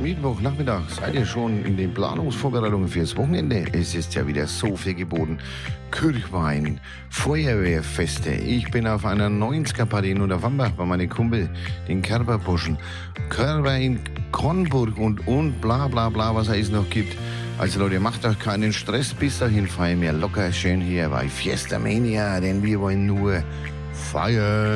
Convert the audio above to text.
Mittwochnachmittag. Seid ihr schon in den Planungsvorbereitungen fürs Wochenende? Es ist ja wieder so viel geboten. Kirchwein, Feuerwehrfeste. Ich bin auf einer 90er-Party in Unterwambach bei meinem Kumpel, den Kerberburschen. Körber in Kronburg und bla bla bla, was es noch gibt. Also Leute, macht euch keinen Stress. Bis dahin feiern wir locker schön hier bei Fiesta Mania, denn wir wollen nur feiern.